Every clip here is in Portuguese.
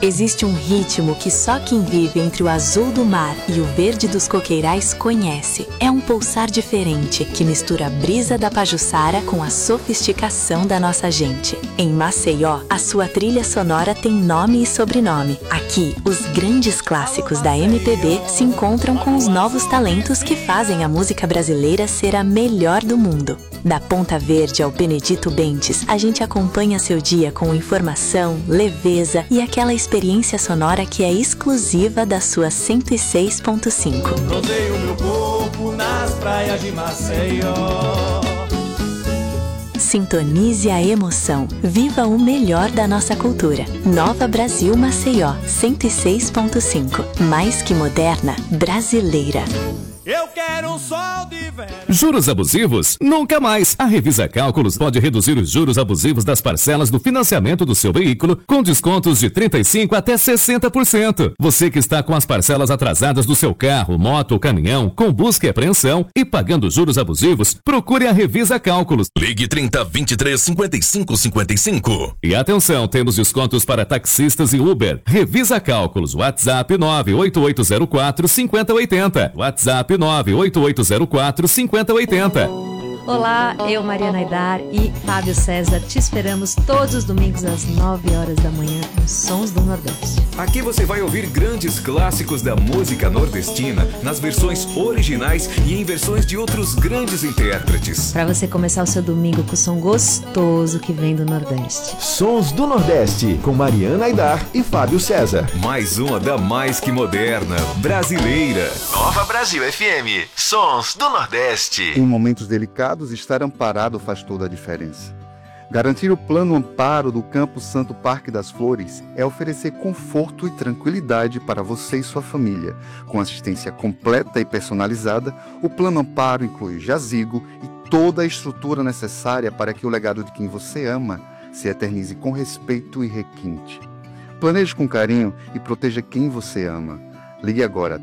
Existe um ritmo que só quem vive entre o azul do mar e o verde dos coqueirais conhece. É um pulsar diferente que mistura a brisa da Pajuçara com a sofisticação da nossa gente. Em Maceió, a sua trilha sonora tem nome e sobrenome. Aqui, os grandes clássicos da MPB se encontram com os novos talentos que fazem a música brasileira ser a melhor do mundo. Da Ponta Verde ao Benedito Bentes, a gente acompanha seu dia com informação, leveza e aquela experiência sonora que é exclusiva da sua 106.5. Rodeio meu corpo nas praias de Maceió. Sintonize a emoção. Viva o melhor da nossa cultura. Nova Brasil Maceió, 106.5. Mais que moderna, brasileira. Eu quero um sol de verão. Juros abusivos? Nunca mais! A Revisa Cálculos pode reduzir os juros abusivos das parcelas do financiamento do seu veículo com descontos de 35% até 60%. Você que está com as parcelas atrasadas do seu carro, moto ou caminhão, com busca e apreensão e pagando juros abusivos, procure a Revisa Cálculos. Ligue 3023 5555. E atenção, temos descontos para taxistas e Uber. Revisa Cálculos. WhatsApp 98804 5080. WhatsApp 98804 5080. Olá, eu, Mariana Aidar e Fábio César, te esperamos todos os domingos às 9 horas da manhã nos Sons do Nordeste. Aqui você vai ouvir grandes clássicos da música nordestina nas versões originais e em versões de outros grandes intérpretes. Para você começar o seu domingo com o som gostoso que vem do Nordeste. Sons do Nordeste, com Mariana Aidar e Fábio César. Mais uma da mais que moderna, brasileira. Nova Brasil FM, Sons do Nordeste. Em momentos delicados, estar amparado faz toda a diferença. Garantir o plano amparo do Campo Santo Parque das Flores é oferecer conforto e tranquilidade para você e sua família. Com assistência completa e personalizada, o plano amparo inclui jazigo e toda a estrutura necessária para que o legado de quem você ama se eternize com respeito e requinte. Planeje com carinho e proteja quem você ama. Ligue agora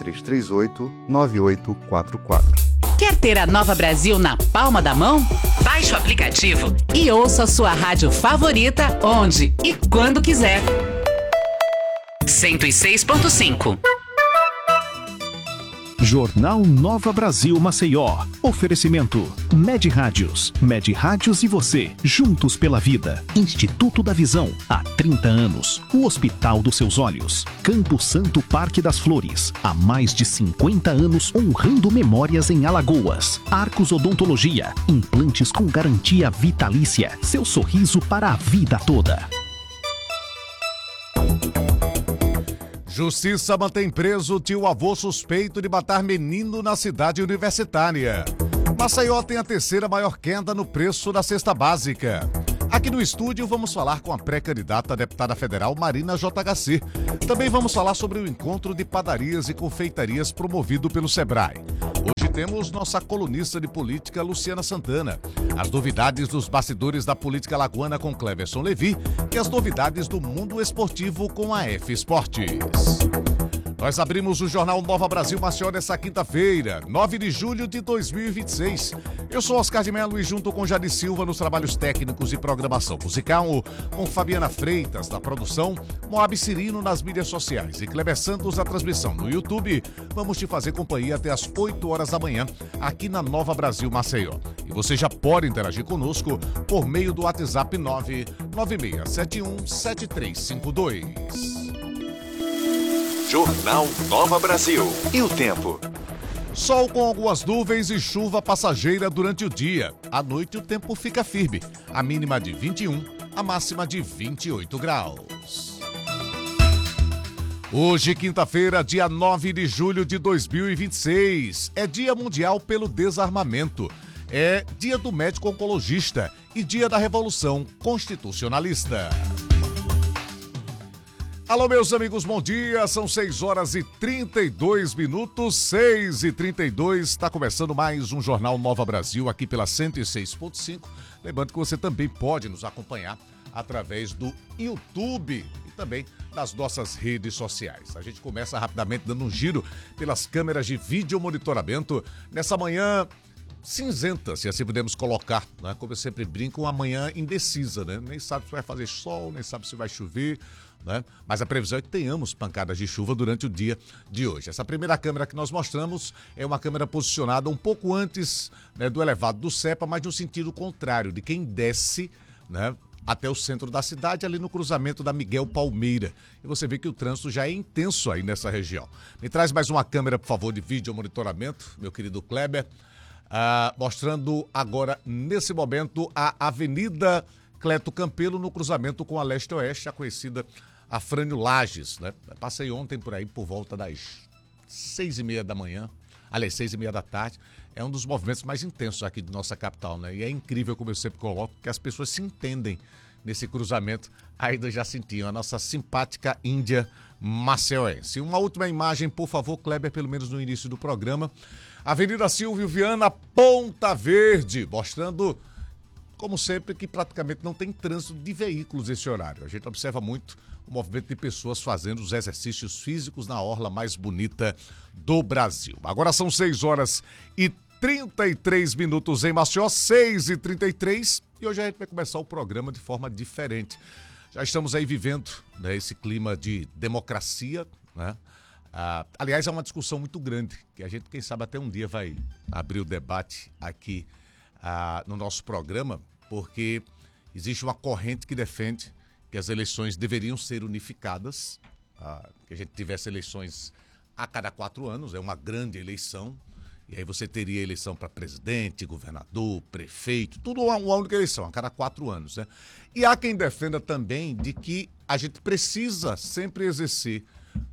3338-9844. Quer ter a Nova Brasil na palma da mão? Baixe o aplicativo e ouça a sua rádio favorita onde e quando quiser. 106.5. Jornal Nova Brasil Maceió. Oferecimento Med Rádios. Med Rádios e você, juntos pela vida. Instituto da Visão, há 30 anos. O Hospital dos Seus Olhos. Campo Santo Parque das Flores, há mais de 50 anos honrando memórias em Alagoas. Arcos Odontologia, implantes com garantia vitalícia. Seu sorriso para a vida toda. Justiça mantém preso tio-avô suspeito de matar menino na cidade universitária. Maceió tem a terceira maior queda no preço da cesta básica. Aqui no estúdio vamos falar com a pré-candidata a deputada federal Marina JHC. Também vamos falar sobre o encontro de padarias e confeitarias promovido pelo Sebrae. Hoje temos nossa colunista de política, Luciana Santana. As novidades dos bastidores da política alagoana com Cleverson Levi e as novidades do mundo esportivo com a F Esportes. Nós abrimos o Jornal Nova Brasil Maceió nessa quinta-feira, 9 de julho de 2026. Eu sou Oscar de Mello e junto com Jari Silva nos trabalhos técnicos e programação musical, com Fabiana Freitas na produção, Moab Cirino nas mídias sociais e Kleber Santos na transmissão no YouTube, vamos te fazer companhia até as 8 horas da manhã aqui na Nova Brasil Maceió. E você já pode interagir conosco por meio do WhatsApp 996717352. Jornal Nova Brasil. E o tempo? Sol com algumas nuvens e chuva passageira durante o dia. À noite o tempo fica firme. A mínima de 21, a máxima de 28 graus. Hoje, quinta-feira, dia 9 de julho de 2026. É Dia Mundial pelo Desarmamento. É Dia do Médico Oncologista e Dia da Revolução Constitucionalista. Alô, meus amigos, bom dia. São 6 horas e 32 minutos, 6h32. Está começando mais um Jornal Nova Brasil aqui pela 106.5. Lembrando que você também pode nos acompanhar através do YouTube e também nas nossas redes sociais. A gente começa rapidamente dando um giro pelas câmeras de vídeo monitoramento nessa manhã cinzenta, se assim podemos colocar, né? Como eu sempre brinco, uma manhã indecisa, né? Nem sabe se vai fazer sol, nem sabe se vai chover. né? Mas a previsão é que tenhamos pancadas de chuva durante o dia de hoje. Essa primeira câmera que nós mostramos é uma câmera posicionada um pouco antes, né, do elevado do CEPA, mas no sentido contrário, de quem desce, né, até o centro da cidade, ali no cruzamento da Miguel Palmeira. E você vê que o trânsito já é intenso aí nessa região. Me traz mais uma câmera, por favor, de vídeo monitoramento, meu querido Kleber. Mostrando agora, nesse momento, a Avenida Cleto Campelo, no cruzamento com a Leste-Oeste, a conhecida Afrânio Lages, né? Passei ontem por aí por volta das 6h30 da manhã, aliás, 6h30 da tarde. É um dos movimentos mais intensos aqui de nossa capital, né? E é incrível, como eu sempre coloco, que as pessoas se entendem nesse cruzamento aí do Jacintinho, a nossa simpática Índia maceioense. Uma última imagem, por favor, Kleber, pelo menos no início do programa. Avenida Silvio Viana, Ponta Verde, mostrando, como sempre, que praticamente não tem trânsito de veículos esse horário. A gente observa muito o movimento de pessoas fazendo os exercícios físicos na orla mais bonita do Brasil. Agora são 6h33 em Maceió, 6h33, e hoje a gente vai começar o programa de forma diferente. Já estamos aí vivendo, né, esse clima de democracia, né? Aliás, é uma discussão muito grande, que a gente, quem sabe, até um dia vai abrir o debate aqui no nosso programa, porque existe uma corrente que defende que as eleições deveriam ser unificadas, que a gente tivesse eleições a cada 4 anos, é uma grande eleição, e aí você teria eleição para presidente, governador, prefeito, tudo uma única eleição, a cada 4 anos, né? E há quem defenda também de que a gente precisa sempre exercer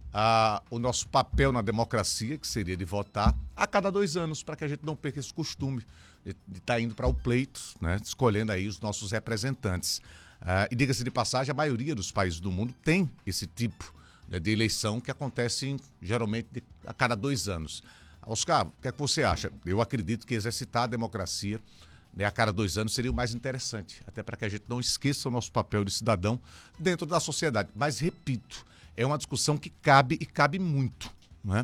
o nosso papel na democracia, que seria de votar a cada 2 anos, para que a gente não perca esse costume de estar indo para o pleito, né, escolhendo aí os nossos representantes. E diga-se de passagem, a maioria dos países do mundo tem esse tipo, né, de eleição que acontece geralmente a cada 2 anos. Oscar, o que é que você acha? Eu acredito que exercitar a democracia, né, a cada 2 anos seria o mais interessante, até para que a gente não esqueça o nosso papel de cidadão dentro da sociedade. Mas, repito, é uma discussão que cabe e cabe muito, né?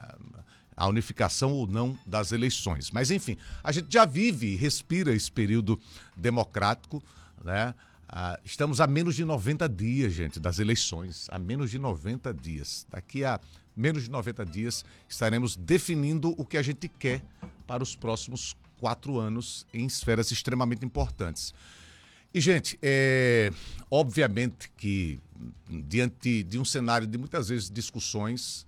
A unificação ou não das eleições. Mas, enfim, a gente já vive e respira esse período democrático, né? Estamos a menos de 90 dias, gente, das eleições. A menos de 90 dias. Daqui a menos de 90 dias estaremos definindo o que a gente quer para os próximos 4 anos em esferas extremamente importantes. E, gente, obviamente que diante de um cenário de muitas vezes discussões,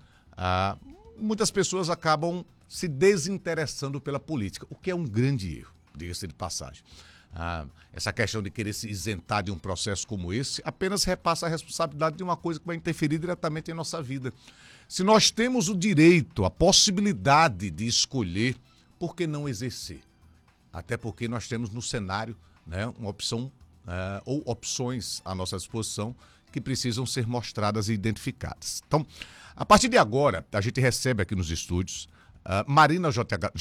muitas pessoas acabam se desinteressando pela política, o que é um grande erro, diga-se de passagem. Essa questão de querer se isentar de um processo como esse apenas repassa a responsabilidade de uma coisa que vai interferir diretamente em nossa vida. Se nós temos o direito, a possibilidade de escolher, por que não exercer? Até porque nós temos no cenário, né, uma opção ou opções à nossa disposição que precisam ser mostradas e identificadas. Então, a partir de agora, a gente recebe aqui nos estúdios Marina JH